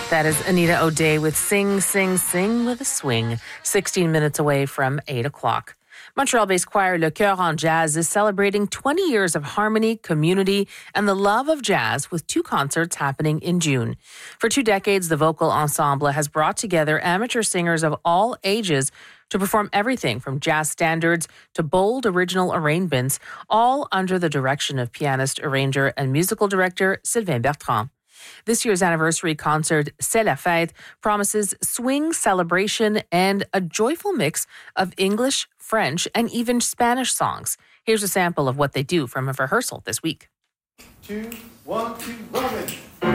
That is Anita O'Day with Sing, Sing, Sing with a Swing, 16 minutes away from 8 o'clock. Montreal-based choir Le Cœur en Jazz is celebrating 20 years of harmony, community, and the love of jazz with 2 concerts happening in June. For 2 decades, the vocal ensemble has brought together amateur singers of all ages to perform everything from jazz standards to bold original arrangements, all under the direction of pianist, arranger, and musical director Sylvain Bertrand. This year's anniversary concert, C'est la Fête, promises swing, celebration, and a joyful mix of English, French, and even Spanish songs. Here's a sample of what they do from a rehearsal this week. 2, 1, 2, 1.